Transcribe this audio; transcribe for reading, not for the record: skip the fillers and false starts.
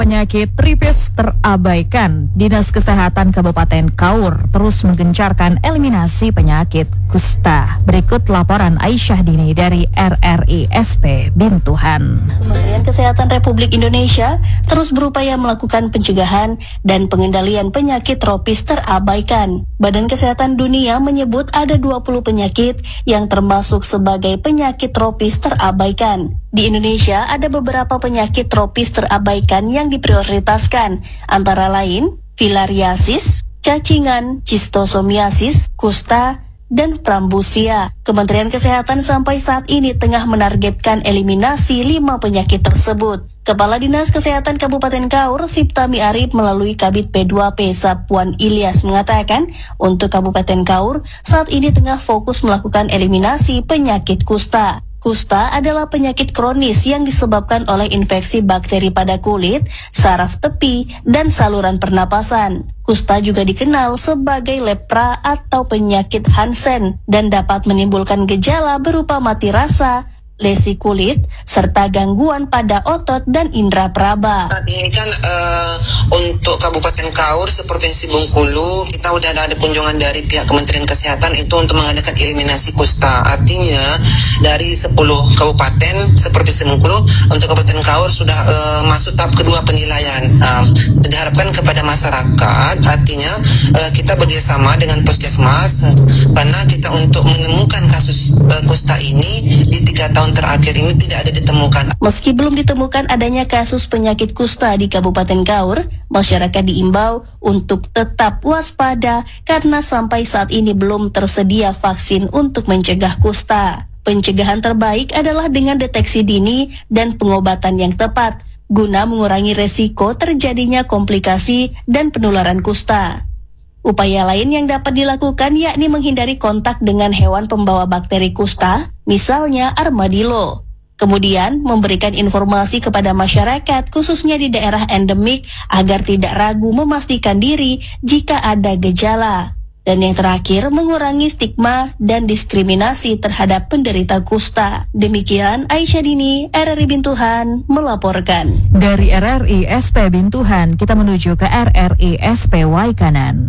Penyakit tripes terabaikan. Dinas Kesehatan Kabupaten Kaur terus menggencarkan eliminasi penyakit kusta. Berikut laporan Aisyah Dini dari RRI SP Bintuhan. Kementerian Kesehatan Republik Indonesia terus berupaya melakukan pencegahan dan pengendalian penyakit tropis terabaikan. Badan Kesehatan Dunia menyebut ada 20 penyakit yang termasuk sebagai penyakit tropis terabaikan. Di Indonesia ada beberapa penyakit tropis terabaikan yang diprioritaskan, antara lain filariasis, cacingan, schistosomiasis, kusta, dan prambusia. Kementerian Kesehatan sampai saat ini tengah menargetkan eliminasi 5 penyakit tersebut. Kepala Dinas Kesehatan Kabupaten Kaur, Siptami Arif melalui Kabid P2P Sapuan Ilyas mengatakan, untuk Kabupaten Kaur saat ini tengah fokus melakukan eliminasi penyakit kusta. Kusta adalah penyakit kronis yang disebabkan oleh infeksi bakteri pada kulit, saraf tepi, dan saluran pernapasan. Kusta juga dikenal sebagai lepra atau penyakit Hansen dan dapat menimbulkan gejala berupa mati rasa, lesi kulit, serta gangguan pada otot dan indera peraba. Saat ini kan untuk Kabupaten Kaur, seprovinsi Bengkulu, kita udah ada kunjungan dari pihak Kementerian Kesehatan itu untuk mengadakan eliminasi kusta. Artinya dari 10 kabupaten seprovinsi Bengkulu, untuk Kabupaten Kaur sudah masuk tahap kedua penilaian. Diharapkan kepada masyarakat, artinya kita bekerjasama dengan Puskesmas, karena kita untuk menemukan kasus kusta ini di 3 tahun terakhir ini tidak ada ditemukan. Meski belum ditemukan adanya kasus penyakit kusta di Kabupaten Kaur, masyarakat diimbau untuk tetap waspada karena sampai saat ini belum tersedia vaksin untuk mencegah kusta. Pencegahan terbaik adalah dengan deteksi dini dan pengobatan yang tepat, guna mengurangi resiko terjadinya komplikasi dan penularan kusta. Upaya lain yang dapat dilakukan yakni menghindari kontak dengan hewan pembawa bakteri kusta, misalnya armadillo. Kemudian memberikan informasi kepada masyarakat khususnya di daerah endemik agar tidak ragu memastikan diri jika ada gejala. Dan yang terakhir, mengurangi stigma dan diskriminasi terhadap penderita kusta. Demikian Aisyah Dini, RRI Bintuhan, melaporkan. Dari RRI SP Bintuhan, kita menuju ke RRI SP Waikanan.